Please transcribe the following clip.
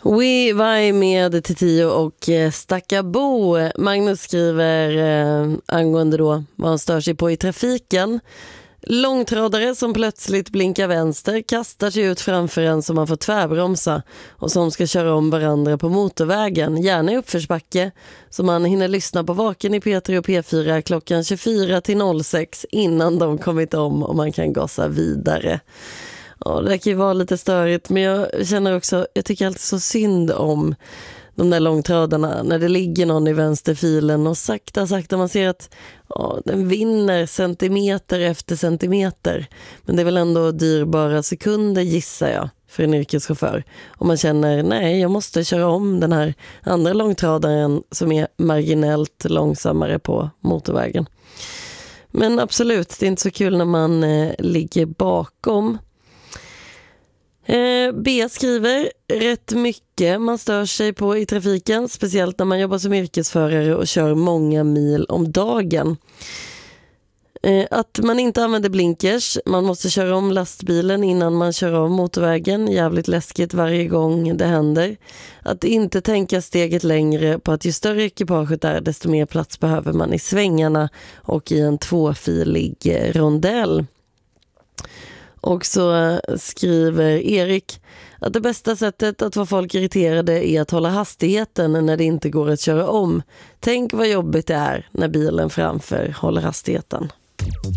We Vai med Titio och Stackabo. Magnus skriver angående då vad han stör sig på i trafiken. Långtradare som plötsligt blinkar vänster kastar sig ut framför en som man får tvärbromsa och som ska köra om varandra på motorvägen, gärna i uppförsbacke, så man hinner lyssna på Vaken i P3 och P4 klockan 24 till 06 innan de kommit om och man kan gasa vidare. Ja, det kan ju vara lite störigt, men jag känner också, jag tycker alltid så synd om de där långtradarna när det ligger någon i vänsterfilen och sakta man ser att den vinner centimeter efter centimeter. Men det är väl ändå dyrbara sekunder, gissar jag, för en yrkeschaufför. Och man känner, nej, jag måste köra om den här andra långtradaren som är marginellt långsammare på motorvägen. Men absolut, det är inte så kul när man ligger bakom. B skriver rätt mycket man stör sig på i trafiken, speciellt när man jobbar som yrkesförare och kör många mil om dagen. Att man inte använder blinkers, man måste köra om lastbilen innan man kör av motorvägen, jävligt läskigt varje gång det händer. Att inte tänka steget längre på att ju större ekipaget är, desto mer plats behöver man i svängarna och i en tvåfilig rondell. Och så skriver Erik att det bästa sättet att få folk irriterade är att hålla hastigheten när det inte går att köra om. Tänk vad jobbigt det är när bilen framför håller hastigheten.